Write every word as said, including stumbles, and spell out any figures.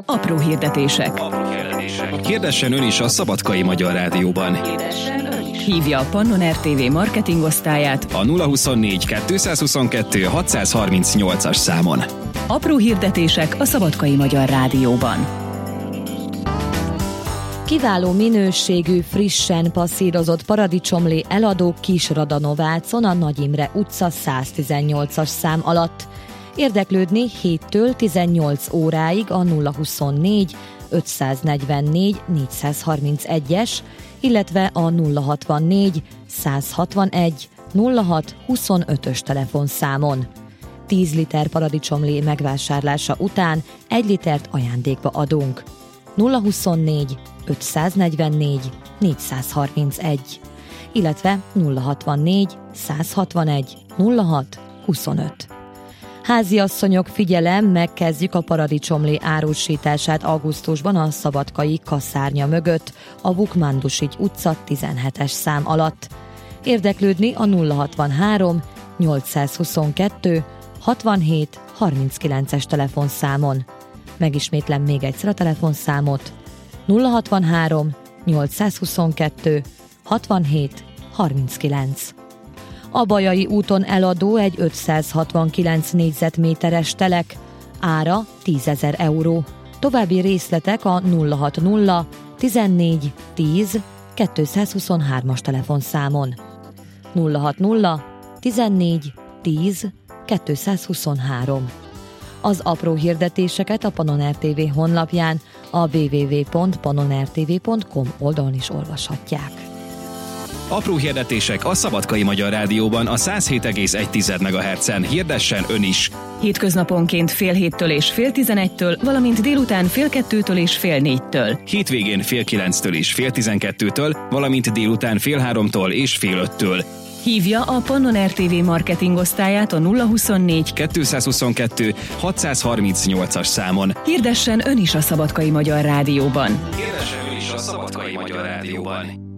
Apró hirdetések. Apró hirdetések. Hirdessen ön is a Szabadkai Magyar Rádióban. Hívja a Pannon er té vé marketingosztályát a nulla huszonnégy kettőszázhuszonkettő hatszázharmincnyolcas számon. Apró hirdetések a Szabadkai Magyar Rádióban. Kiváló minőségű, frissen passzírozott paradicsomlé eladó Kisradanovácon a Nagy Imre utca száztizennyolcas szám alatt. Érdeklődni héttől tizennyolc óráig a nulla huszonnégy ötszáznegyvennégy négyszázharmincegyes, illetve a nulla hatvannégy százhatvanegy nulla hat huszonötös telefonszámon. tíz liter paradicsomlé megvásárlása után egy litert ajándékba adunk. nulla huszonnégy ötszáznegyvennégy négyszázharmincegy, illetve nulla hatvannégy százhatvanegy nulla hat huszonöt. Háziasszonyok, figyelem, megkezdjük a paradicsomlé árusítását augusztusban a szabadkai Kaszárnya mögött, a Vukmándusigy utca tizenhetes szám alatt. Érdeklődni a nulla hatvanhárom nyolcszázhuszonkettő hatvanhét harminckilences telefonszámon. Megismétlem még egyszer a telefonszámot: nulla hatvanhárom nyolcszázhuszonkettő hatvanhét harminckilenc. A Bajai úton eladó egy ötszázhatvankilenc négyzetméteres telek, ára tízezer euró. További részletek a nulla hatvanulla tizennégy tíz kétszázhuszonhármas telefonszámon. nulla hatvanulla tizennégy tíz kétszázhuszonhárom. Az apró hirdetéseket a Pannon er té vé honlapján, a double-u double-u double-u pont pannon er té vé pont com oldalon is olvashatják. Apró hirdetések a Szabadkai Magyar Rádióban a száz hét egész egy megahertzen. Hirdessen ön is! Hétköznaponként fél héttől és fél tizenegytől, valamint délután fél kettőtől és fél négytől. Hétvégén fél kilenctől és fél tizenkettőtől, valamint délután fél háromtól és fél öttől. Hívja a Pannon er té vé marketingosztályát a nulla huszonnégy kettőszázhuszonkettő hatszázharmincnyolcas számon. Hirdessen ön is a Szabadkai Magyar Rádióban. Hirdessen ön is a Szabadkai Magyar Rádióban.